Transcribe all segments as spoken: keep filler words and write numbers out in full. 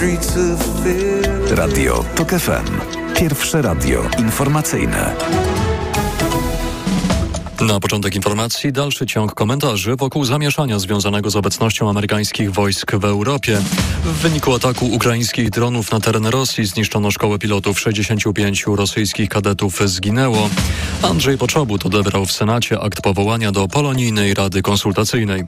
Radio TOK F M. Pierwsze radio informacyjne. Na początek informacji dalszy ciąg komentarzy wokół zamieszania związanego z obecnością amerykańskich wojsk w Europie. W wyniku ataku ukraińskich dronów na teren Rosji zniszczono szkołę pilotów. sześćdziesięciu pięciu rosyjskich kadetów zginęło. Andrzej Poczobut odebrał w Senacie akt powołania do Polonijnej Rady Konsultacyjnej.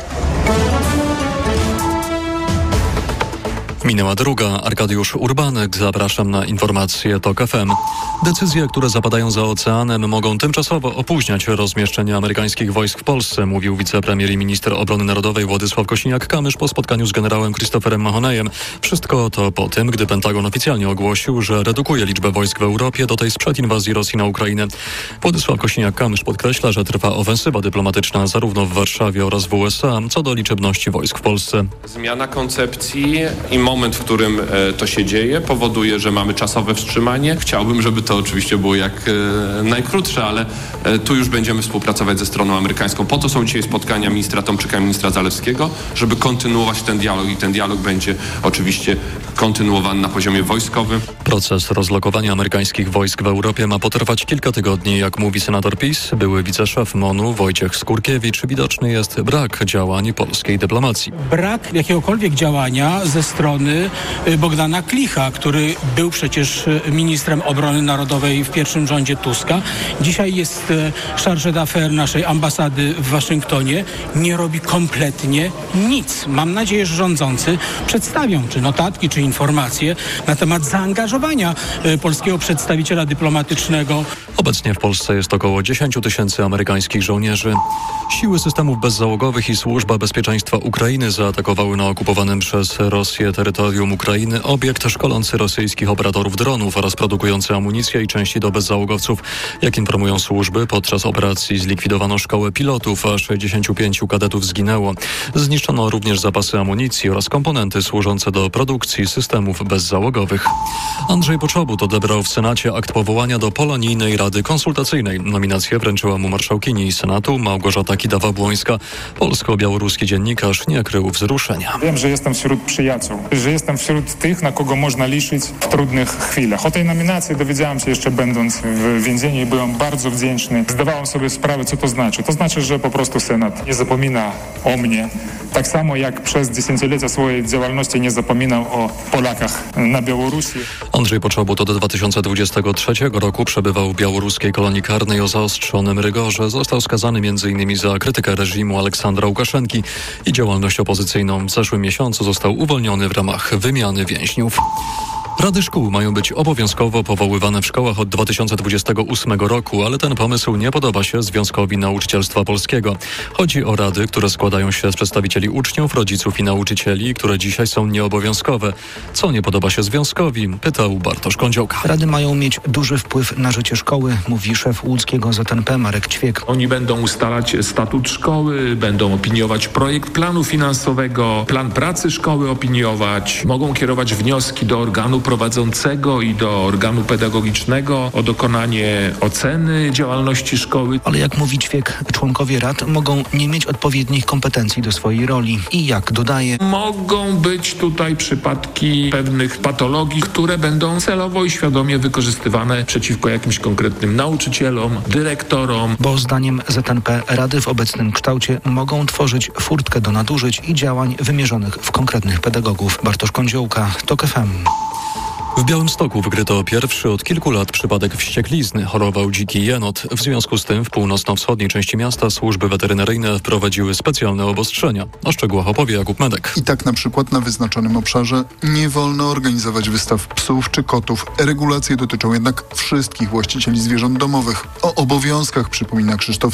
Minęła druga. Arkadiusz Urbanek. Zapraszam na informacje TOK F M. Decyzje, które zapadają za oceanem, mogą tymczasowo opóźniać rozmieszczenie amerykańskich wojsk w Polsce, mówił wicepremier i minister obrony narodowej Władysław Kosiniak-Kamysz po spotkaniu z generałem Christopherem Mahoneyem. Wszystko to po tym, gdy Pentagon oficjalnie ogłosił, że redukuje liczbę wojsk w Europie do tej sprzed inwazji Rosji na Ukrainę. Władysław Kosiniak-Kamysz podkreśla, że trwa ofensywa dyplomatyczna zarówno w Warszawie oraz w U S A co do liczebności wojsk w Polsce. Zmiana koncepcji i moment, w którym e, to się dzieje, powoduje, że mamy czasowe wstrzymanie. Chciałbym, żeby to oczywiście było jak e, najkrótsze, ale e, tu już będziemy współpracować ze stroną amerykańską. Po to są dzisiaj spotkania ministra Tomczyka i ministra Zalewskiego, żeby kontynuować ten dialog i ten dialog będzie oczywiście kontynuowany na poziomie wojskowym. Proces rozlokowania amerykańskich wojsk w Europie ma potrwać kilka tygodni, jak mówi senator PiS. Były wiceszef M O N-u Wojciech Skurkiewicz. Widoczny jest brak działań polskiej dyplomacji. Brak jakiegokolwiek działania ze strony Bogdana Klicha, który był przecież ministrem obrony narodowej w pierwszym rządzie Tuska. Dzisiaj jest chargé d'affaires naszej ambasady w Waszyngtonie. Nie robi kompletnie nic. Mam nadzieję, że rządzący przedstawią czy notatki, czy informacje na temat zaangażowania polskiego przedstawiciela dyplomatycznego. Obecnie w Polsce jest około dziesięć tysięcy amerykańskich żołnierzy. Siły systemów bezzałogowych i Służba Bezpieczeństwa Ukrainy zaatakowały na okupowanym przez Rosję terytorium Ukrainy obiekt szkolący rosyjskich operatorów dronów oraz produkujący amunicję i części do bezzałogowców. Jak informują służby, podczas operacji zlikwidowano szkołę pilotów, a sześćdziesięciu pięciu kadetów zginęło. Zniszczono również zapasy amunicji oraz komponenty służące do produkcji systemów bezzałogowych. Andrzej Poczobut odebrał w Senacie akt powołania do Polonijnej Rady Konsultacyjnej. Nominację wręczyła mu marszałkini Senatu Małgorzata Kidawa-Błońska. Polsko-białoruski dziennikarz nie krył wzruszenia. Wiem, że jestem wśród przyjaciół, że jestem wśród tych, na kogo można liczyć w trudnych chwilach. O tej nominacji dowiedziałem się jeszcze będąc w więzieniu i byłem bardzo wdzięczny. Zdawałem sobie sprawę, co to znaczy. To znaczy, że po prostu Senat nie zapomina o mnie. Tak samo jak przez dziesięciolecia swojej działalności nie zapominał o Polakach na Białorusi. Andrzej Poczobut od dwa tysiące dwudziestego trzeciego roku przebywał w białoruskiej kolonii karnej o zaostrzonym rygorze. Został skazany między innymi za krytykę reżimu Aleksandra Łukaszenki i działalność opozycyjną. W zeszłym miesiącu został uwolniony w ramach wymiany więźniów. Rady szkół mają być obowiązkowo powoływane w szkołach od dwa tysiące dwudziestego ósmego roku, ale ten pomysł nie podoba się Związkowi Nauczycielstwa Polskiego. Chodzi o rady, które składają się z przedstawicieli uczniów, rodziców i nauczycieli, które dzisiaj są nieobowiązkowe. Co nie podoba się Związkowi? Pytał Bartosz Kądziołka. Rady mają mieć duży wpływ na życie szkoły, mówi szef łódzkiego Z N P Marek Ćwiek. Oni będą ustalać statut szkoły, będą opiniować projekt planu finansowego, plan pracy szkoły opiniować, mogą kierować wnioski do organu prowadzącego i do organu pedagogicznego o dokonanie oceny działalności szkoły. Ale jak mówi Ćwiek, członkowie rad mogą nie mieć odpowiednich kompetencji do swojej roli. I jak dodaje, mogą być tutaj przypadki pewnych patologii, które będą celowo i świadomie wykorzystywane przeciwko jakimś konkretnym nauczycielom, dyrektorom. Bo zdaniem Z N P rady w obecnym kształcie mogą tworzyć furtkę do nadużyć i działań wymierzonych w konkretnych pedagogów. Bartosz Kądziołka, TOK F M. W Białymstoku wykryto pierwszy od kilku lat przypadek wścieklizny. Chorował dziki jenot. W związku z tym w północno-wschodniej części miasta służby weterynaryjne wprowadziły specjalne obostrzenia. O szczegółach opowie Jakub Medek. I tak na przykład na wyznaczonym obszarze nie wolno organizować wystaw psów czy kotów. Regulacje dotyczą jednak wszystkich właścicieli zwierząt domowych. O obowiązkach przypomina Krzysztof